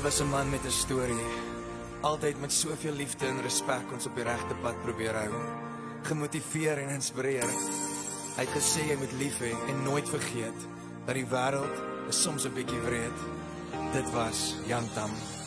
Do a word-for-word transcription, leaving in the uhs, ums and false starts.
was 'n man met 'n storie. Altyd met soveel liefde en respek ons op die regte pad probeer hou. Gemotiveer en inspireer. Hy het gesê jy moet lief hê en nooit vergeet dat die wêreld is soms 'n bietjie wreed. Dit was Jan Tam.